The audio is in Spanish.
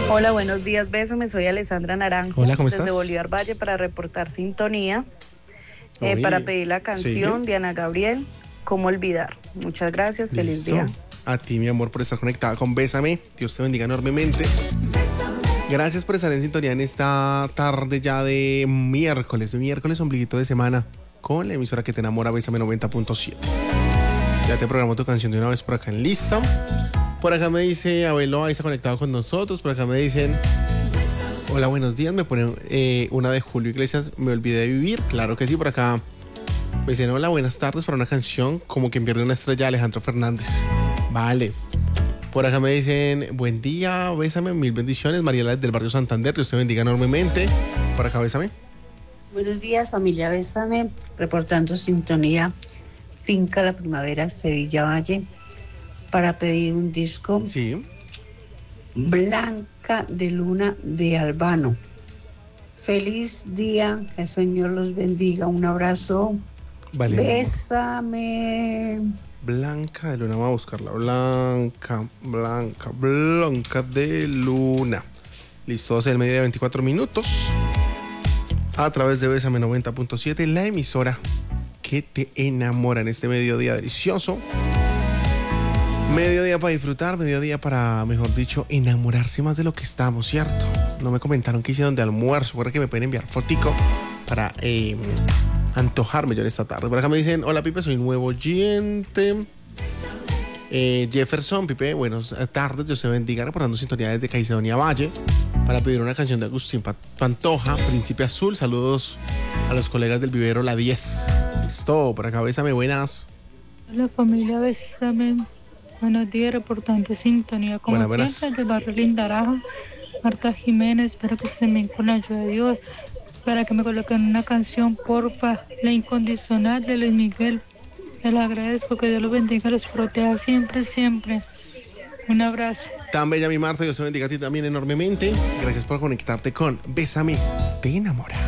Hola, buenos días, Bésame, soy Alessandra Naranjo. Hola, ¿cómo desde estás? Bolívar Valle para reportar sintonía, para Oye, pedir la sí, canción de Ana Gabriel, ¿Cómo olvidar? Muchas gracias, feliz listo. día. A ti, mi amor, por estar conectada con Bésame. Dios te bendiga enormemente. Gracias por estar en sintonía en esta tarde ya de miércoles, ombliguito de semana, con la emisora que te enamora, Bésame 90.7. Ya te programó tu canción de una vez por acá en lista. Por acá me dice Abelo, ahí está conectado con nosotros. Por acá me dicen, hola, buenos días. Me ponen una de Julio Iglesias, Me olvidé de vivir. Claro que sí, por acá. Me dicen, hola, buenas tardes, para una canción como quien pierde una estrella, Alejandro Fernández. Vale. Por acá me dicen, buen día, Bésame, mil bendiciones. Mariela del barrio Santander, Dios te bendiga enormemente. Por acá, Bésame. Buenos días, familia Bésame, reportando sintonía Finca La Primavera, Sevilla Valle, para pedir un disco Sí. Blanca de Luna de Albano. Feliz día, que el Señor los bendiga, un abrazo. Vale, mi amor. Bésame. Blanca de Luna, vamos a buscarla. Blanca de Luna. Listo, 12 del mediodía, 24 minutos. A través de Bésame 90.7, la emisora que te enamora en este mediodía delicioso. Mediodía para disfrutar, mediodía para, mejor dicho, enamorarse más de lo que estamos, ¿cierto? No me comentaron qué hicieron de almuerzo. Recuerda que me pueden enviar fotico para antojarme yo en esta tarde. Por acá me dicen, hola Pipe, soy nuevo oyente. Jefferson, Pipe, buenas tardes, Dios te bendiga, reportando sintonía desde Caicedonia Valle para pedir una canción de Agustín Pantoja, Príncipe Azul. Saludos a los colegas del vivero La 10. Listo, por acá, Bésame, buenas. Hola familia, Bésame. Buenos días, reportante sintonía. Como Buenas. siempre, del barrio Lindaraja, Marta Jiménez. Espero que estén bien con la ayuda de Dios. Para que me coloquen una canción, porfa. La incondicional de Luis Miguel. Les agradezco, que Dios los bendiga, los proteja siempre, siempre. Un abrazo. Tan bella mi Marta, Dios te bendiga a ti también enormemente. Gracias por conectarte con Bésame, te enamora.